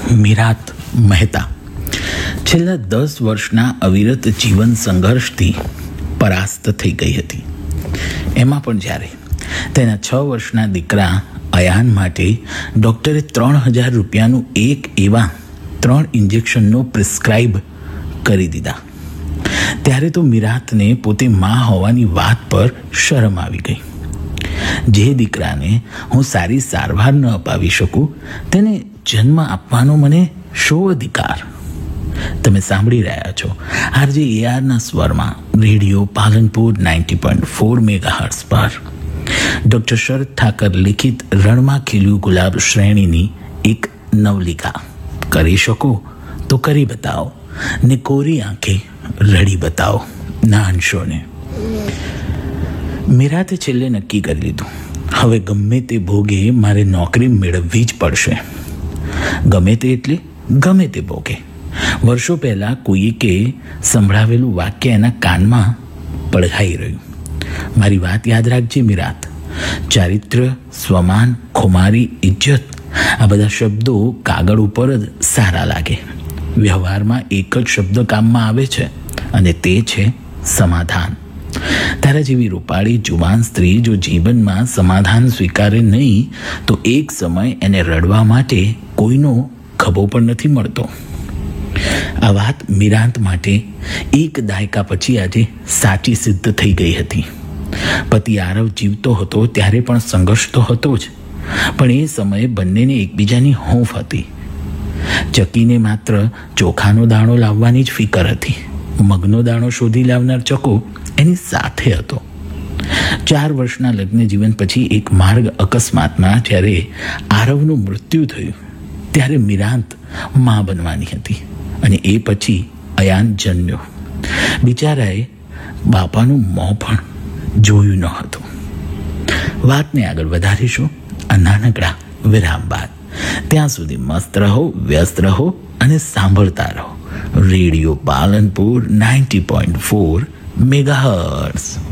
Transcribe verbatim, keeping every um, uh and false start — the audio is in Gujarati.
મીરાત મહેતા છેલ્લા દસ વર્ષના અવિરત જીવન સંઘર્ષથી પરાસ્ત થઈ ગઈ હતી. એમાં પણ જ્યારે તેના છ વર્ષના દીકરા અયાન માટે ડૉક્ટરે ત્રણ હજાર રૂપિયાનું એક એવા ત્રણ ઇન્જેક્શનનો પ્રિસ્ક્રાઇબ કરી દીધા, ત્યારે તો મીરાતને પોતે મા હોવાની વાત પર શરમ આવી ગઈ. જે દીકરાને હું સારી સારવાર ન અપાવી શકું તેને જન્મ આપવાનો મને શો અધિકાર? તમે સાંભળી રહ્યા છો RJ એઆરના સ્વરમાં radio Palanpur ninety point four megahertz પર ડૉક્ટર શરદ ઠાકર લિખિત રણમાં ખીલ્યું ગુલાબ શ્રેણીની એક નવલિકા. કરી શકો તો કરી બતાવો ને કોરી આંખે રડી બતાવો ના અંશોને. મીરાતે છેલ્લે નક્કી કરી લીધું, હવે ગમે તે ભોગે મારે નોકરી મેળવવી જ પડશે. ગમે તે એટલે ગમે તે ભોગે. વર્ષો પહેલાં કોઈકે સંભળાવેલું વાક્ય એના કાનમાં પડઘાઈ રહ્યું. મારી વાત યાદ રાખજે મીરાત. ચારિત્ર્ય, સ્વમાન, ખુમારી, ઇજ્જત આ બધા શબ્દો કાગળ ઉપર જ સારા લાગે. વ્યવહારમાં એક જ શબ્દ કામમાં આવે છે અને તે છે સમાધાન. તારા જેવી રૂપાળી જુવાન સ્ત્રી જો જીવનમાં સમાધાન સ્વીકારે નહીં તો એક સમય એને રડવા માટે કોઈનો ખભો પણ નથી મળતો. આ વાત મીરાત માટે એક દાયકા પછી આજે સાચી સિદ્ધ થઈ ગઈ હતી. પતિ આરવ જીવતો હતો ત્યારે પણ સંઘર્ષ તો હતો જ, પણ એ સમયે બંનેને એકબીજાની હૂંફ હતી. ચકીને માત્ર ચોખાનો દાણો લાવવાની જ ફિકર હતી, મગનો દાણો શોધી લાવનાર ચકો એની સાથે હતો. ચાર વર્ષના લગ્ન જીવન પછી એક માર્ગ અકસ્માતમાં જ્યારે આરવનું મૃત્યુ થયું ત્યારે મીરાત મા બનવાની હતી અને એ પછી અયાન જન્મ્યો. બિચારાએ બાપાનું મોં પણ જોયું ન હતું. વાતને આગળ વધારીશું આ નાનકડા વિરામ બાદ. ત્યાં સુધી મસ્ત રહો, વ્યસ્ત રહો અને સાંભળતા રહો radio Palanpur ninety point four megahertz.